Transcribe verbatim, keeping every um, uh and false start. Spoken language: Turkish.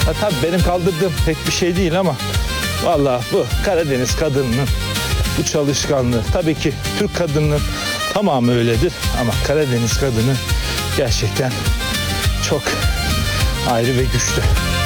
Ha, tabii benim kaldırdığım pek bir şey değil ama vallahi bu Karadeniz kadınının bu çalışkanlığı, tabii ki Türk kadınının tamamı öyledir ama Karadeniz kadını gerçekten çok ayrı ve güçlü.